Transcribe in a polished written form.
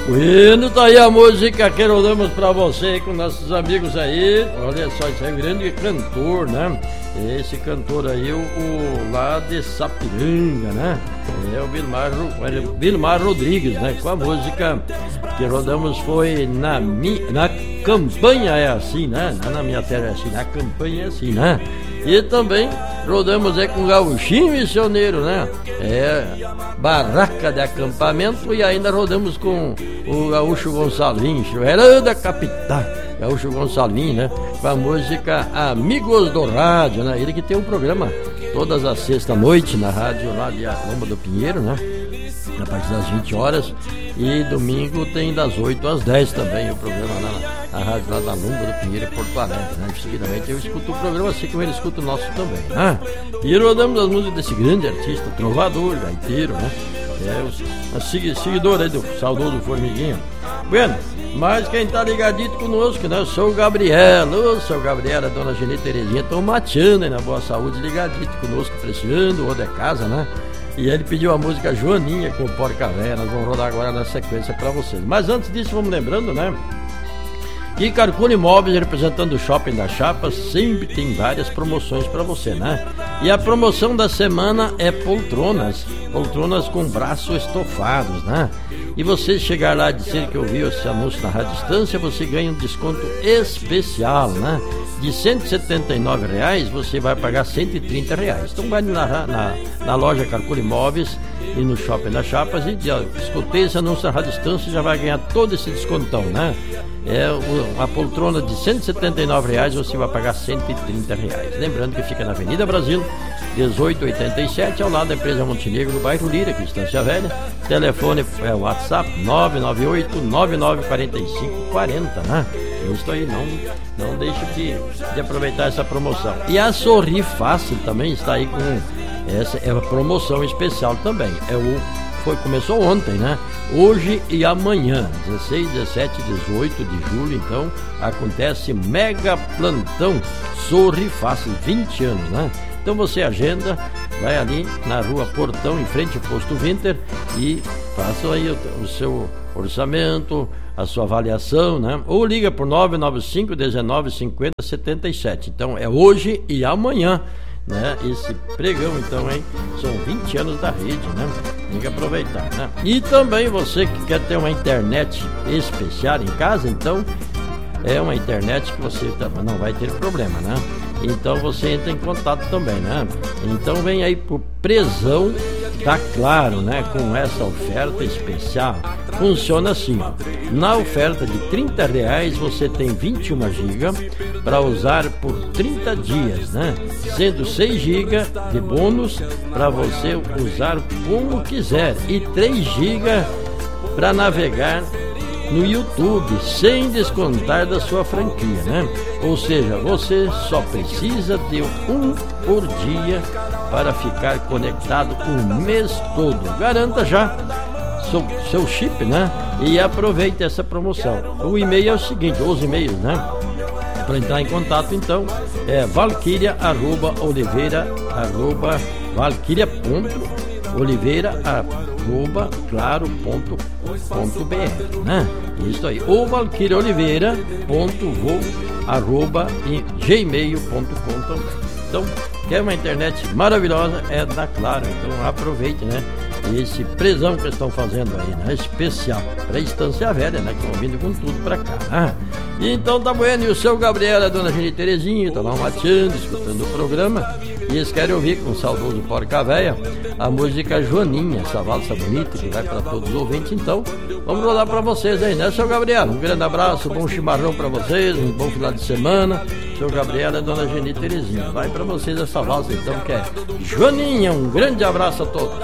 Bueno, tá aí a música que rodamos pra você com nossos amigos aí. Olha só, isso é um grande cantor, né? Esse cantor aí, o lá de Sapiranga, né? É o Vilmar Rodrigues, né? Com a música que rodamos foi na campanha é assim, né? Na minha terra é assim, na campanha é assim, né? E também rodamos com o Gauchinho Missioneiro, né? Barraca de Acampamento, e ainda rodamos com o Gaúcho Gonçalves, era da capital, Gaúcho Gonçalves, né? Com a música Amigos do Rádio, né? Ele que tem um programa todas as sexta-noite na rádio lá de Lomba do Pinheiro, né? A partir das 20 horas, e domingo tem das 8 às 10 também o programa lá na rádio lá da Lomba do Pinheiro, Porto Alegre, né? Seguidamente eu escuto o programa assim como ele escuta o nosso também, né? E rodamos as músicas desse grande artista, trovador, gaiteiro, né? Seguidor aí do saudoso Formiguinha. Bueno, mas quem tá ligadito conosco, né? Eu sou o Gabriel, a dona Geni Terezinha, estão mateando aí na Boa Saúde, ligadito conosco, apreciando o de casa, né? E ele pediu a música Joaninha com o Porca Véia. Nós vamos rodar agora na sequência pra vocês. Mas antes disso, vamos lembrando, né? Que Carcuna Imóveis, representando o Shopping da Chapa, sempre tem várias promoções para você, né? E a promoção da semana é poltronas com braços estofados, né? E você chegar lá e dizer que ouviu esse anúncio na Rádio Distância, você ganha um desconto especial, né? De R$ 179, você vai pagar R$ 130. Então vai na loja Carcuna Imóveis e no Shopping das Chapas e escutei esse anúncio na Rádio Distância e já vai ganhar todo esse descontão, né? A poltrona de R$ 179, você vai pagar R$ 130. Lembrando que fica na Avenida Brasil, 1887, ao lado da empresa Montenegro, no bairro Lira, aqui em Estância Velha. Telefone é o WhatsApp 998-994540, né? Eu estou aí, não deixe de aproveitar essa promoção. E a Sorri Fácil também está aí com essa uma promoção especial também. Começou ontem, né? Hoje e amanhã, 16, 17 e 18 de julho, então, acontece mega plantão Sorri Fácil, 20 anos, né? Então você agenda, vai ali na rua Portão, em frente ao Posto Winter, e faça aí o seu orçamento, a sua avaliação, né? Ou liga por 995 19 50 77. Então é hoje e amanhã, né? Esse pregão, então, hein? São 20 anos da rede, né? Tem que aproveitar, né? E também você que quer ter uma internet especial em casa, então é uma internet que você não vai ter problema, né? Então você entra em contato também, né? Então vem aí por prezão da Claro, né? Com essa oferta especial. Funciona assim, ó. Na oferta de R$ 30 você tem 21 GB para usar por 30 dias, né? Sendo 6 GB de bônus para você usar como quiser e 3 GB para navegar no YouTube, sem descontar da sua franquia, né? Ou seja, você só precisa de um por dia para ficar conectado o mês todo. Garanta já seu chip, né? E aproveite essa promoção. O e-mail é o seguinte, os e-mails, né? Para entrar em contato, então, é valquíria@claro.com.br, né? Isso aí, ou valquíria.vo@gmail.com também. Então, quer uma internet maravilhosa, é da Claro, então aproveite, né? Esse prezão que eles estão fazendo aí, né? Especial para Estância Velha, né? Que estão vindo com tudo para cá, né? E então tá bueno, e o seu Gabriel, a dona Geni Terezinha, tá lá mateando, escutando o programa, e eles querem ouvir com o saudoso Porca Véia a música Joaninha, essa valsa bonita que vai para todos os ouvintes. Então vamos rodar para vocês aí, né, seu Gabriel? Um grande abraço, bom chimarrão para vocês, um bom final de semana. Seu Gabriel e a dona Geni Terezinha, vai para vocês essa valsa então, que é Joaninha. Um grande abraço a todos.